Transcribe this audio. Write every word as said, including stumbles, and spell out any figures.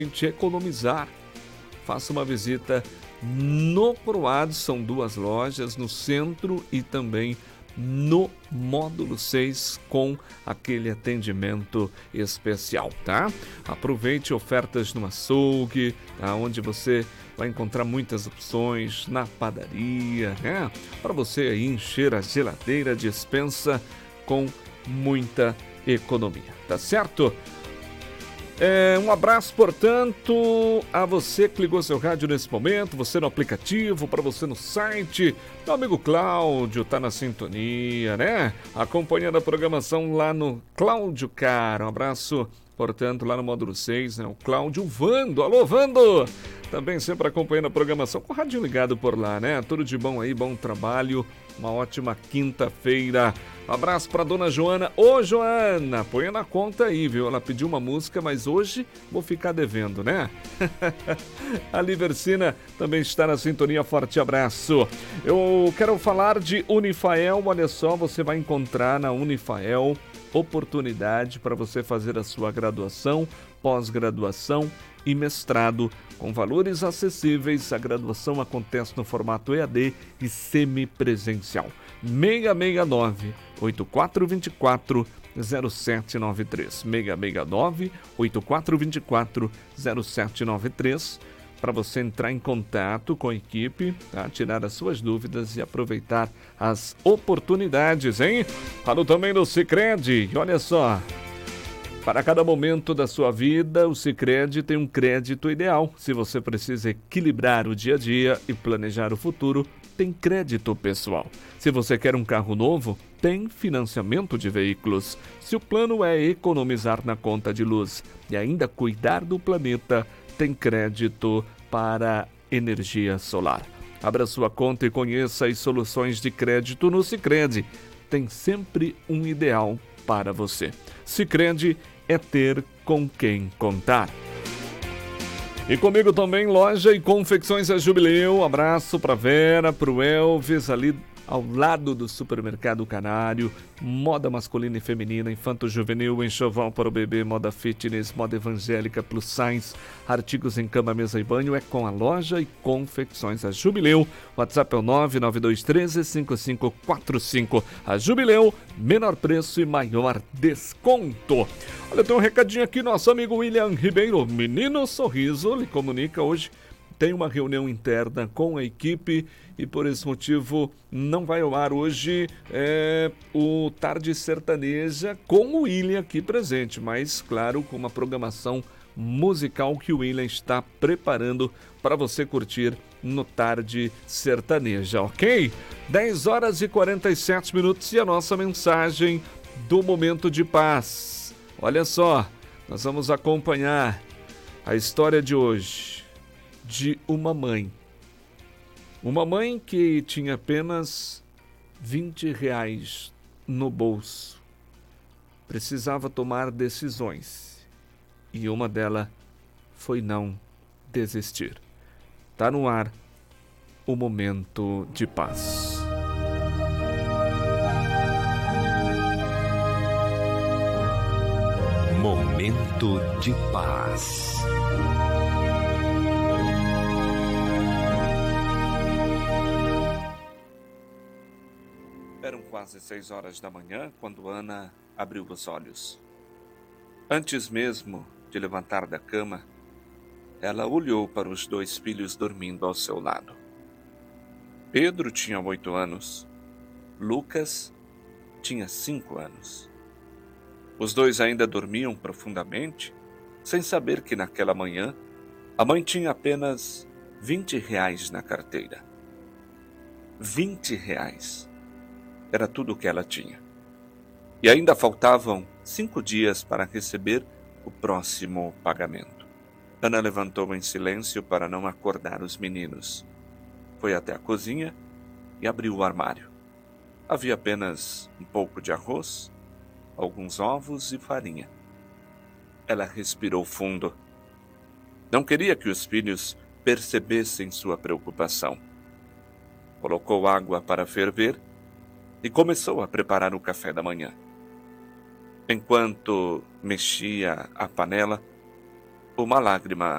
economizar. Faça uma visita no Proados, são duas lojas no centro e também no módulo seis com aquele atendimento especial, tá? Aproveite ofertas no açougue, tá? Onde você vai encontrar muitas opções na padaria, né? Para você aí encher a geladeira, despensa com muita economia, tá certo? É, um abraço, portanto, a você que ligou seu rádio nesse momento, você no aplicativo, para você no site. Meu amigo Cláudio tá na sintonia, né? Acompanhando a programação lá no Cláudio, cara. Um abraço, portanto, lá no módulo seis, né? O Cláudio Vando. Alô, Vando! Também sempre acompanhando a programação com o rádio ligado por lá, né? Tudo de bom aí, bom trabalho. Uma ótima quinta-feira. Um abraço para dona Joana. Ô, Joana, põe na conta aí, viu? Ela pediu uma música, mas hoje vou ficar devendo, né? A Libercina também está na sintonia. Forte abraço. Eu quero falar de Unifael. Olha só, você vai encontrar na Unifael oportunidade para você fazer a sua graduação, pós-graduação e mestrado com valores acessíveis. A graduação acontece no formato E A D e semipresencial. seis seis nove, oito quatro dois quatro, zero sete nove três. seis seis nove, oito quatro dois quatro, zero sete nove três para você entrar em contato com a equipe, tá? Tirar as suas dúvidas e aproveitar as oportunidades, hein? Falo também do Sicredi. Olha só, para cada momento da sua vida, o Sicredi tem um crédito ideal. Se você precisa equilibrar o dia a dia e planejar o futuro, tem crédito pessoal. Se você quer um carro novo, tem financiamento de veículos. Se o plano é economizar na conta de luz e ainda cuidar do planeta, tem crédito para energia solar. Abra sua conta e conheça as soluções de crédito no Sicredi. Tem sempre um ideal para você. Sicredi é ter com quem contar. E comigo também, Loja e Confecções a Jubileu. Abraço para Vera, para o Elvis, ali ao lado do Supermercado Canário. Moda masculina e feminina, infanto-juvenil, enxoval para o bebê, moda fitness, moda evangélica, plus size, artigos em cama, mesa e banho. É com a Loja e Confecções a Jubileu. WhatsApp é o nove nove dois um três, cinco cinco quatro cinco. A Jubileu, menor preço e maior desconto. Olha, tem um recadinho aqui, nosso amigo William Ribeiro. Menino Sorriso lhe comunica hoje. Tem uma reunião interna com a equipe e por esse motivo não vai ao ar hoje é, o Tarde Sertaneja com o William aqui presente, mas claro, com uma programação musical que o William está preparando para você curtir no Tarde Sertaneja, ok? dez horas e quarenta e sete minutos e a nossa mensagem do Momento de Paz. Olha só, nós vamos acompanhar a história de hoje de uma mãe. Uma mãe que tinha apenas vinte reais no bolso. Precisava tomar decisões. E uma delas foi não desistir. Tá no ar o Momento de Paz. Momento de Paz. Eram quase seis horas da manhã quando Ana abriu os olhos. Antes mesmo de levantar da cama, ela olhou para os dois filhos dormindo ao seu lado. Pedro tinha oito anos. Lucas tinha cinco anos. Os dois ainda dormiam profundamente, sem saber que naquela manhã a mãe tinha apenas vinte reais na carteira. Vinte reais. Era tudo o que ela tinha. E ainda faltavam cinco dias para receber o próximo pagamento. Ana levantou em silêncio para não acordar os meninos. Foi até a cozinha e abriu o armário. Havia apenas um pouco de arroz, alguns ovos e farinha. Ela respirou fundo. Não queria que os filhos percebessem sua preocupação. Colocou água para ferver e começou a preparar o café da manhã. Enquanto mexia a panela, uma lágrima.